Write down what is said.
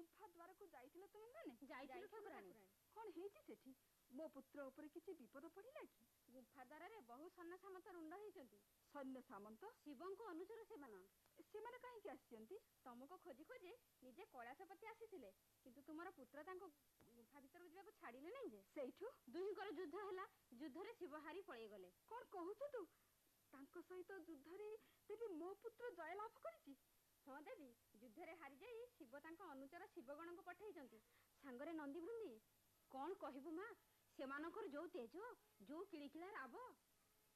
गुंफा द्वार को जाइथिल तुम माने जाइथिल ठाकुराणी कोन हेची सेठी मो पुत्र ऊपर किछि विपद पड़िला कि गुंफा द्वार रे बहु सैन्य सामंत रुंड होइचंती सैन्य सामंत शिवं को अनुचर से मानन सेमाने काहे कि आछंती तुमको खोजी खोजी निजे कैलाशपति आसीथिले किंतु तुमर पुत्र तांको गुंफा भीतर जिबा को छाडिले नै जे सेठू दुहिंकर युद्ध हला युद्ध रे शिव हारी पळै गले कोन कहूछ तू तांको सहित युद्ध रे तेबे मो पुत्र जय लाभ करिछि हाँ देवी युद्ध रे हारी जाई शिव तांको अनुचर शिवगण को पठाइचंती सांगरे नंदी भृंदी कोन कहबु मां सेमानकर जो तेज जो किलिकिला राब